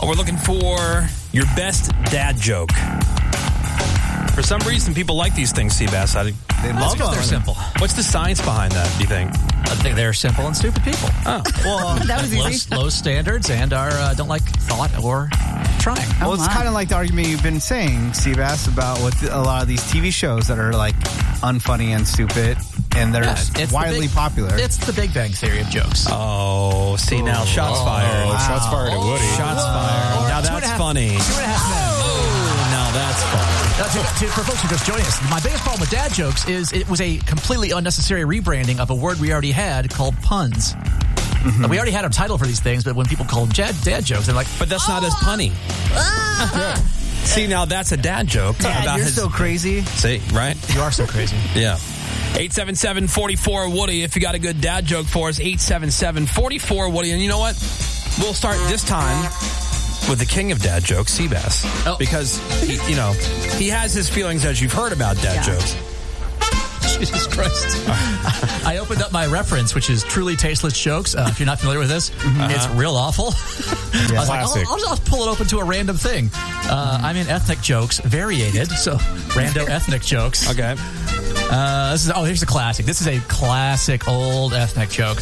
Well, we're looking for your best dad joke. For some reason, people like these things, Seabass. They love them. They're simple. What's the science behind that, do you think? I think they're simple and stupid people. Oh. Well, That was easy. low standards and don't like thought or trying. Well, it's kind of like the argument you've been saying, Seabass, about with a lot of these TV shows that are like unfunny and stupid, and they're it's widely popular. It's the Big Bang Theory of jokes. Oh, see, now shots fired. Wow. Shots fired at Woody. Shots fired. Now that's funny. 2.5 men. Oh, now that's funny. For folks who just joined us, my biggest problem with dad jokes is it was a completely unnecessary rebranding of a word we already had called puns. Mm-hmm. We already had a title for these things, but when people call them dad jokes, they're like, But that's not as punny. See, now that's a dad joke. Dad, about you're his... so crazy. See, right? you are so crazy. Yeah. 877-44-WOODY. If you got a good dad joke for us, 877-44-WOODY. And you know what? We'll start this time with the king of dad jokes, Seabass. Oh. Because, he has his feelings, as you've heard about dad jokes. Jesus Christ. I opened up my reference, which is Truly Tasteless Jokes. If you're not familiar with this, it's real awful. I was Classic. like, I'll just pull it open to a random thing. I'm in ethnic jokes, variated, so rando ethnic jokes. Okay. Here's the classic. This is a classic old ethnic joke.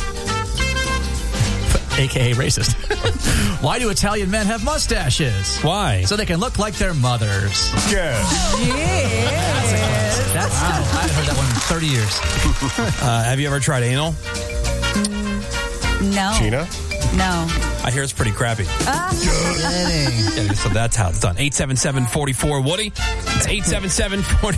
AKA racist. Why do Italian men have mustaches? Why? So they can look like their mothers. Yeah. I haven't heard that one in 30 years. Have you ever tried anal? No. Gina? No. I hear it's pretty crappy. Kidding. So that's how it's done. 877-44-WOODY. It's 877-44